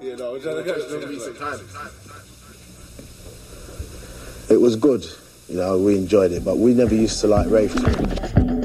Yeah, no, we're trying to catch them recent times. It was good, you know, we enjoyed it, but we never used to like rave to it.